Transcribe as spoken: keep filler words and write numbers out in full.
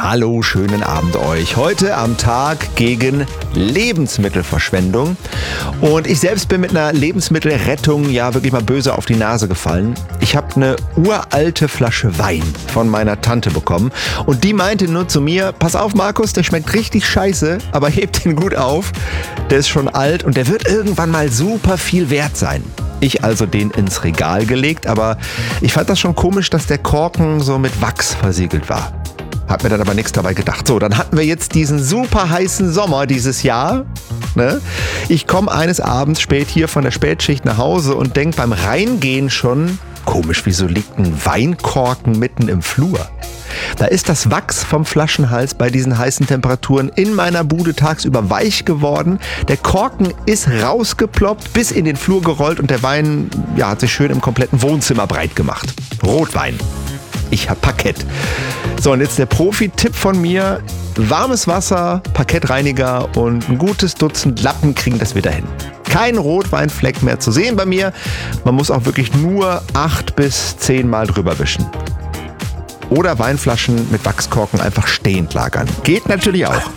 Hallo, schönen Abend euch. Heute am Tag gegen Lebensmittelverschwendung. Und ich selbst bin mit einer Lebensmittelrettung ja wirklich mal böse auf die Nase gefallen. Ich habe eine uralte Flasche Wein von meiner Tante bekommen. Und die meinte nur zu mir, pass auf Markus, der schmeckt richtig scheiße, aber hebt ihn gut auf. Der ist schon alt und der wird irgendwann mal super viel wert sein. Ich also den ins Regal gelegt, aber ich fand das schon komisch, dass der Korken so mit Wachs versiegelt war. Hab mir dann aber nichts dabei gedacht. So, dann hatten wir jetzt diesen super heißen Sommer dieses Jahr. Ne? Ich komme eines Abends spät hier von der Spätschicht nach Hause und denk beim Reingehen schon, komisch, wieso liegt ein Weinkorken mitten im Flur? Da ist das Wachs vom Flaschenhals bei diesen heißen Temperaturen in meiner Bude tagsüber weich geworden. Der Korken ist rausgeploppt, bis in den Flur gerollt und der Wein ja, hat sich schön im kompletten Wohnzimmer breit gemacht. Rotwein. Ich hab Parkett. So, und jetzt der Profi-Tipp von mir. Warmes Wasser, Parkettreiniger und ein gutes Dutzend Lappen kriegen das wieder hin. Kein Rotweinfleck mehr zu sehen bei mir. Man muss auch wirklich nur acht bis zehn Mal drüber wischen. Oder Weinflaschen mit Wachskorken einfach stehend lagern. Geht natürlich auch.